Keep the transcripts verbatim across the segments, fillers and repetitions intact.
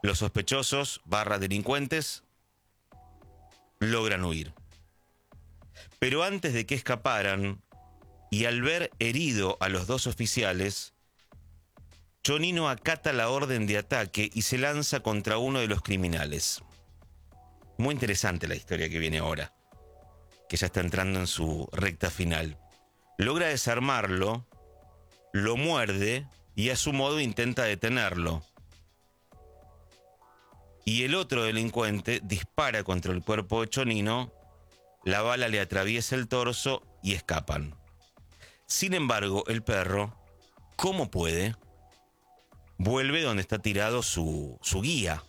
Los sospechosos barra delincuentes logran huir. Pero antes de que escaparan, y al ver herido a los dos oficiales, Chonino acata la orden de ataque y se lanza contra uno de los criminales. Muy interesante la historia que viene ahora, que ya está entrando en su recta final. Logra desarmarlo, lo muerde y a su modo intenta detenerlo. Y el otro delincuente dispara contra el cuerpo de Chonino, la bala le atraviesa el torso y escapan. Sin embargo, el perro, ¿cómo puede?, vuelve donde está tirado su, su guía.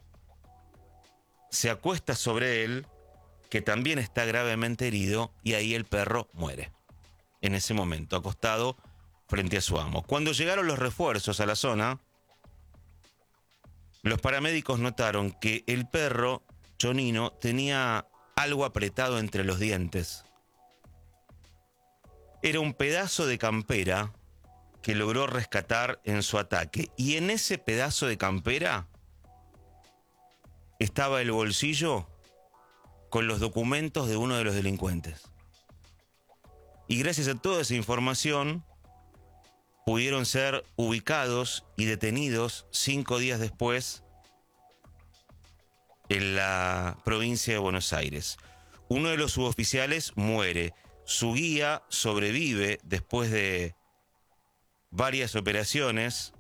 Se acuesta sobre él, que también está gravemente herido, y ahí el perro muere. En ese momento, acostado frente a su amo. Cuando llegaron los refuerzos a la zona, los paramédicos notaron que el perro, Chonino, tenía algo apretado entre los dientes. Era un pedazo de campera que logró rescatar en su ataque. Y en ese pedazo de campera estaba el bolsillo con los documentos de uno de los delincuentes. Y gracias a toda esa información pudieron ser ubicados y detenidos cinco días después en la provincia de Buenos Aires. Uno de los suboficiales muere. Su guía sobrevive después de varias operaciones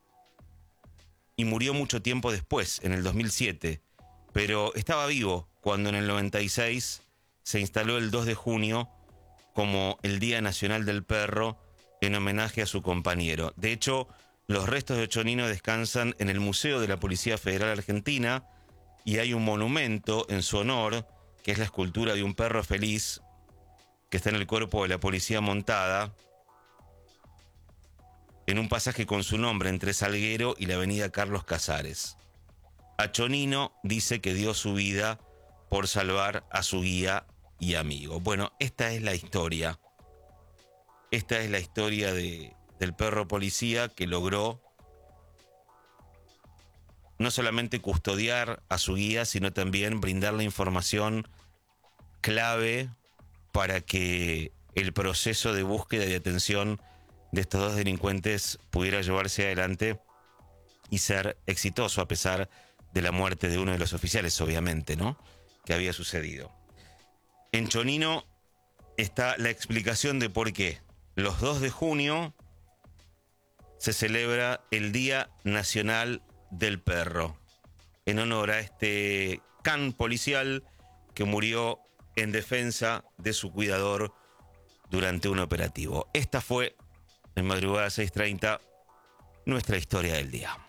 y murió mucho tiempo después, en el dos mil siete. Pero estaba vivo cuando en el noventa y seis se instaló el dos de junio como el Día Nacional del Perro en homenaje a su compañero. De hecho, los restos de Chonino descansan en el Museo de la Policía Federal Argentina y hay un monumento en su honor, que es la escultura de un perro feliz que está en el cuerpo de la policía montada, en un pasaje con su nombre entre Salguero y la avenida Carlos Casares. A Chonino dice que dio su vida por salvar a su guía y amigo. Bueno, esta es la historia. Esta es la historia de, del perro policía que logró no solamente custodiar a su guía, sino también brindarle información clave para que el proceso de búsqueda y detención de estos dos delincuentes pudiera llevarse adelante y ser exitoso a pesar de la muerte de uno de los oficiales, obviamente, ¿no?, que había sucedido. En Chonino está la explicación de por qué los dos de junio se celebra el Día Nacional del Perro, en honor a este can policial que murió en defensa de su cuidador durante un operativo. Esta fue, en Madrugada seis treinta, nuestra historia del día.